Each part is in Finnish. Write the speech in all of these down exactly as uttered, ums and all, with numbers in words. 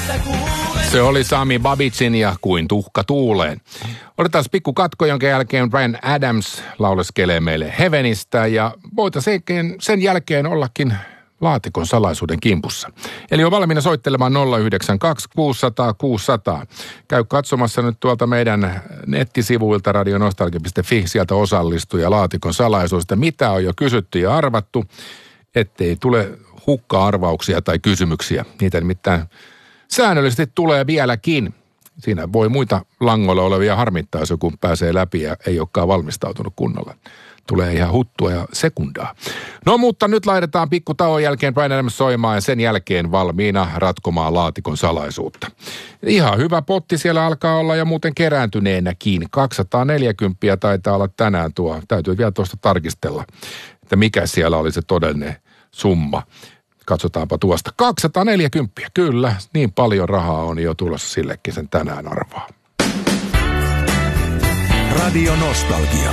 Se oli Sami Babicin ja Kuin tuhka tuuleen. Otetaan pikku katko, jonka jälkeen Bryan Adams lauleskelee meille Heavenistä ja voitaisiin sen jälkeen ollakin laatikon salaisuuden kimpussa. Eli on valmiina soittelemaan nolla yhdeksän kaksi kuusi nolla nolla kuusi nolla nolla. Käy katsomassa nyt tuolta meidän nettisivuilta radionostalgia piste fi, sieltä osallistuja laatikon salaisuudesta. Mitä on jo kysytty ja arvattu, ettei tule hukka-arvauksia tai kysymyksiä. Niitä nimittäin säännöllisesti tulee vieläkin. Siinä voi muita langoilla olevia harmittaa, jos joku pääsee läpi ja ei olekaan valmistautunut kunnolla. Tulee ihan huttua ja sekundaa. No mutta nyt laitetaan pikku tauon jälkeen Bryan Adams soimaan ja sen jälkeen valmiina ratkomaan laatikon salaisuutta. Ihan hyvä potti siellä alkaa olla ja muuten kerääntyneenäkin. kaksisataaneljäkymmentä taitaa olla tänään tuo. Täytyy vielä tuosta tarkistella, että mikä siellä oli se todellinen summa. Katsotaanpa tuosta. kaksisataaneljäkymmentä, kyllä. Niin paljon rahaa on jo tulossa sillekin sen tänään arvaa. Radio Nostalgia.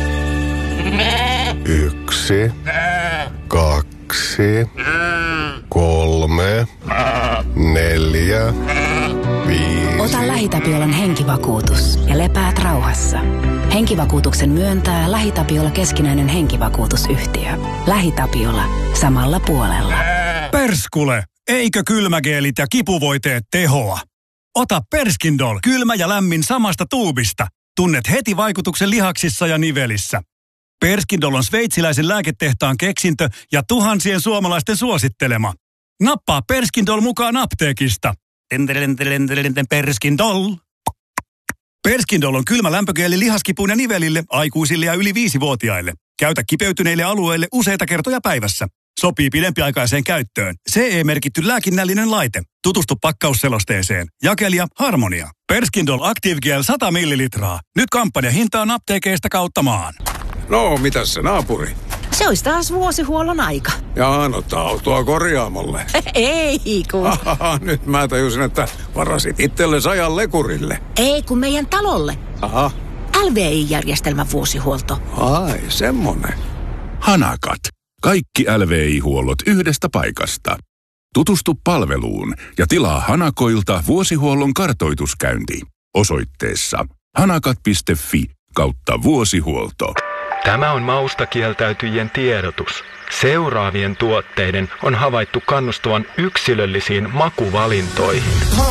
Yksi, kaksi, kolme, neljä, viisi. Ota LähiTapiolan henkivakuutus ja lepäät rauhassa. Henkivakuutuksen myöntää LähiTapiola keskinäinen henkivakuutusyhtiö. LähiTapiola. Samalla puolella. Perskule! Eikö kylmägeelit ja kipuvoiteet tehoa? Ota Perskindol kylmä ja lämmin samasta tuubista. Tunnet heti vaikutuksen lihaksissa ja nivelissä. Perskindol on sveitsiläisen lääketehtaan keksintö ja tuhansien suomalaisten suosittelema. Nappaa Perskindol mukaan apteekista. Perskindol. Perskindol on kylmä lämpögeeli lihaskipuun ja nivelille, aikuisille ja yli viisivuotiaille. Käytä kipeytyneille alueille useita kertoja päivässä. Sopii pidempiaikaiseen käyttöön. C E-merkitty lääkinnällinen laite. Tutustu pakkausselosteeseen. Jakelija Harmonia. Perskindol Active Gel sata millilitraa. Nyt kampanjahintaan apteekeista kautta maan. No, mitäs se naapuri? Se olisi taas vuosihuollon aika. Jaa, no autoa korjaamolle. Ei kun. Ahaha, nyt mä tajusin, että varasit itsellesi ajan lekurille. Ei kun meidän talolle. Aha. L V I-järjestelmän vuosihuolto. Ai, semmonen. Hanakat. Kaikki L V I-huollot yhdestä paikasta. Tutustu palveluun ja tilaa Hanakoilta vuosihuollon kartoituskäynti osoitteessa hanakat piste fi kautta vuosihuolto. Tämä on mausta kieltäytyjien tiedotus. Seuraavien tuotteiden on havaittu kannustavan yksilöllisiin makuvalintoihin.